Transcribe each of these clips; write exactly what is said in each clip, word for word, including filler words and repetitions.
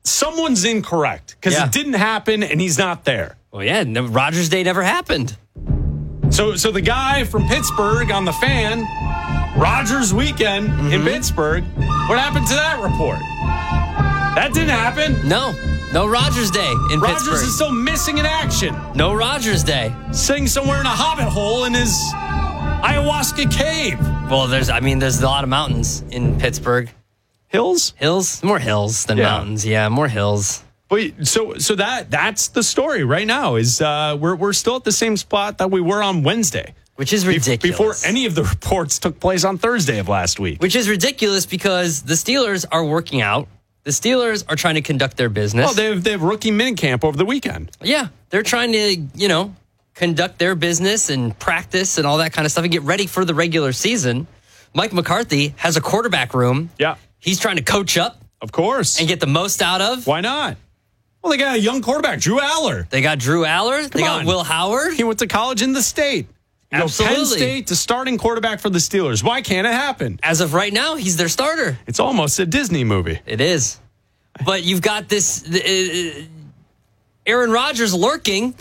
someone's incorrect because Yeah. it didn't happen and he's not there. Well, yeah, no, Rodgers Day never happened. So, so the guy from Pittsburgh on the Fan, Rodgers weekend Mm-hmm. in Pittsburgh, what happened to that report? That didn't happen. No, no Rodgers Day in Rodgers Pittsburgh. is still missing in action, No Rodgers Day. sitting somewhere in a hobbit hole in his ayahuasca cave. Well, there's, I mean, there's a lot of mountains in Pittsburgh. Hills? Hills? More hills than Yeah. mountains. Yeah, more hills. But so so that that's the story right now is uh, we're we're still at the same spot that we were on Wednesday, Which is Bef- ridiculous. before any of the reports took place on Thursday of last week. Which is ridiculous because the Steelers are working out. The Steelers are trying to conduct their business. Oh, they have, they have rookie minicamp over the weekend. Yeah, they're trying to, you know, conduct their business and practice and all that kind of stuff and get ready for the regular season. Mike McCarthy has a quarterback room. Yeah, He's trying to coach up of course. and get the most out of. Why not? Well, they got a young quarterback, Drew Aller. They got Drew Aller. They got on. Will Howard. He went to college in the state. You go Absolutely. Penn State to starting quarterback for the Steelers. Why can't it happen? As of right now, he's their starter. It's almost a Disney movie. It is. But you've got this uh, Aaron Rodgers lurking.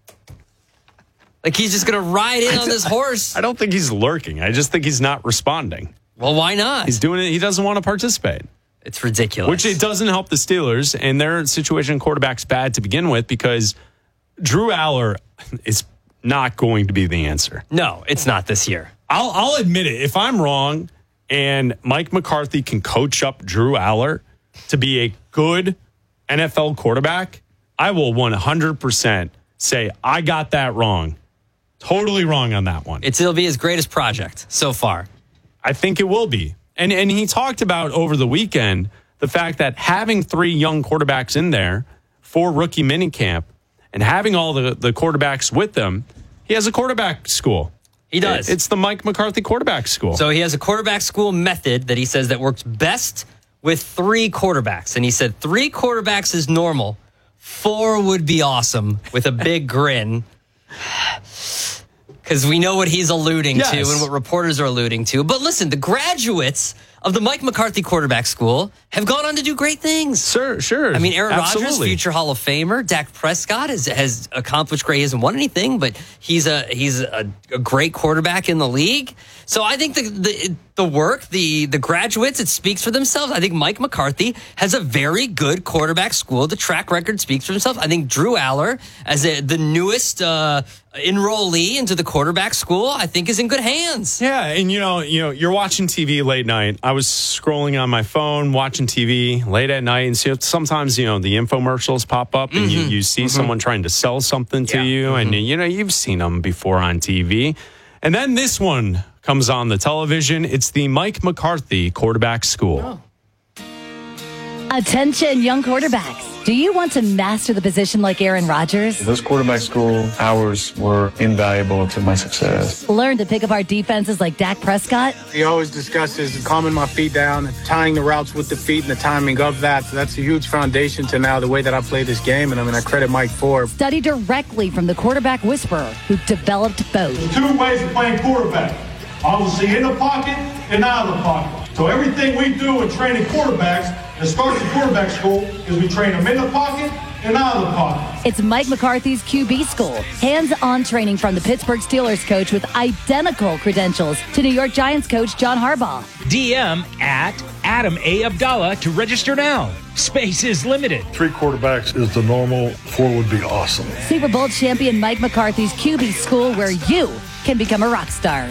Like he's just going to ride in on this horse. I don't think he's lurking. I just think he's not responding. Well, why not? He's doing it. He doesn't want to participate. It's ridiculous. Which it doesn't help the Steelers, and their situation quarterback's bad to begin with because Drew Aller is not going to be the answer. No, it's not this year. I'll, I'll admit it. If I'm wrong and Mike McCarthy can coach up Drew Aller to be a good N F L quarterback, I will one hundred percent say I got that wrong. Totally wrong on that one. It's, it'll be his greatest project so far. I think it will be. And and he talked about over the weekend the fact that having three young quarterbacks in there for rookie minicamp and having all the, the quarterbacks with them, he has a quarterback school. He does. It's the Mike McCarthy quarterback school. So he has a quarterback school method that he says that works best with three quarterbacks. And he said three quarterbacks is normal. Four would be awesome with a big grin. Because we know what he's alluding Yes. to and what reporters are alluding to. But listen, the graduates of the Mike McCarthy quarterback school have gone on to do great things. Sure, sure. I mean, Aaron Rodgers, Absolutely. future Hall of Famer. Dak Prescott has, has accomplished great. He hasn't won anything, but he's a he's a, a great quarterback in the league. So I think the the, the work, the the graduates, it speaks for themselves. I think Mike McCarthy has a very good quarterback school. The track record speaks for himself. I think Drew Aller, as a, the newest uh, enrollee into the quarterback school, I think is in good hands. Yeah, and you know, you know, you're watching T V late night. I was scrolling on my phone, watching T V late at night, and see sometimes you know the infomercials pop up, and Mm-hmm. you, you see mm-hmm. someone trying to sell something to Yeah. you, mm-hmm. and you know you've seen them before on T V, and then this one comes on the television. It's the Mike McCarthy quarterback school. Oh. Attention, young quarterbacks. Do you want to master the position like Aaron Rodgers? Those quarterback school hours were invaluable to my success. Learn to pick apart defenses like Dak Prescott? He always discusses calming my feet down, tying the routes with the feet and the timing of that. So that's a huge foundation to now the way that I play this game. And I mean, I credit Mike for. Study directly from the quarterback whisperer who developed both. Two ways of playing quarterback. Obviously in the pocket and out of the pocket. So everything we do in training quarterbacks, and starts at quarterback school, is we train them in the pocket and out of the pocket. It's Mike McCarthy's Q B school. Hands-on training from the Pittsburgh Steelers coach with identical credentials to New York Giants coach John Harbaugh. D M at Adam A. Abdallah to register now. Space is limited. Three quarterbacks is the normal. Four would be awesome. Super Bowl champion Mike McCarthy's Q B school, where you can become a rock star.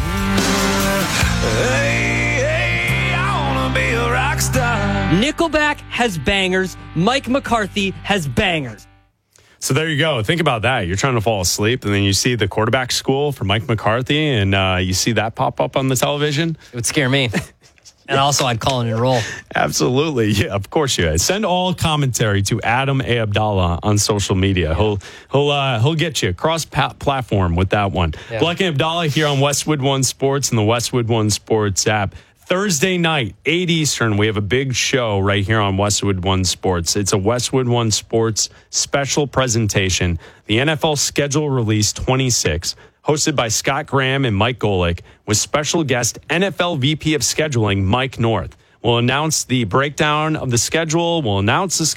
Hey, hey, I wanna be a rock star. Nickelback has bangers. Mike McCarthy has bangers. So there you go. Think about that. You're trying to fall asleep, and then you see the quarterback school for Mike McCarthy, and uh, you see that pop up on the television. It would scare me. And also, I'd call and enroll. Absolutely. Yeah, of course you would. Send all commentary to Adam A. Abdallah on social media. He'll he'll uh, he'll get you cross platform with that one. Yeah. Black and Abdallah here on Westwood One Sports and the Westwood One Sports app. Thursday night, eight Eastern, we have a big show right here on Westwood One Sports. It's a Westwood One Sports special presentation, the N F L Schedule Release twenty-six, hosted by Scott Graham and Mike Golick, with special guest N F L V P of Scheduling, Mike North. We'll announce the breakdown of the schedule. We'll announce the